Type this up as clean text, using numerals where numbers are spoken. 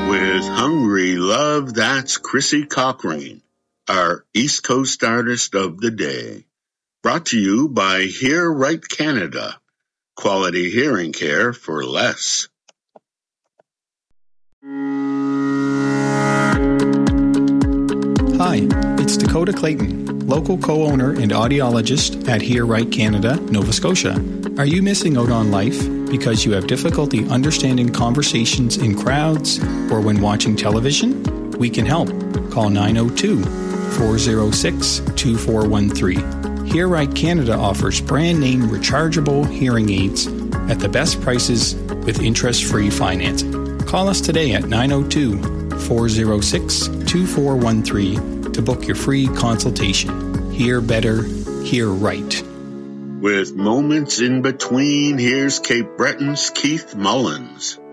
With Hungry Love, that's Chrissy Cochrane, our East Coast Artist of the Day. Brought to you by Hear Right Canada. Quality hearing care for less. Hi, it's Dakota Clayton, local co-owner and audiologist at Hear Right Canada, Nova Scotia. Are you missing out on life because you have difficulty understanding conversations in crowds or when watching television? We can help. Call 902-406-2413. Hear Right Canada offers brand-name rechargeable hearing aids at the best prices with interest-free financing. Call us today at 902-406-2413 to book your free consultation. Hear better, hear right. With moments in between, here's Cape Breton's Keith Mullins.